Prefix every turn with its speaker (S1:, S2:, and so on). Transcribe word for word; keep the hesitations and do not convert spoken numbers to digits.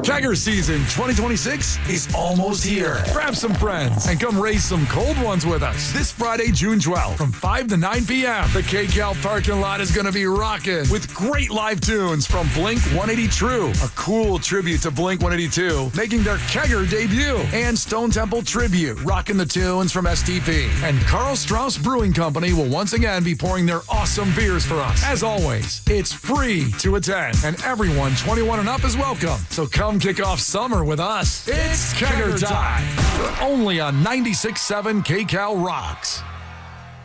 S1: Kegger season twenty twenty-six is almost here. Grab some friends and come raise some cold ones with us. This Friday, June twelfth, from five to nine p.m., the K-Cal parking lot is going to be rocking with great live tunes from Blink one eighty True, a cool tribute to Blink one eighty-two, making their Kegger debut, and Stone Temple Tribute, rocking the tunes from S T P. And Karl Strauss Brewing Company will once again be pouring their awesome beers for us. As always, it's free to attend, and everyone twenty-one and up is welcome. So come kick off summer with us. It's Kegger time, only on ninety-six point seven K-Cal Rocks.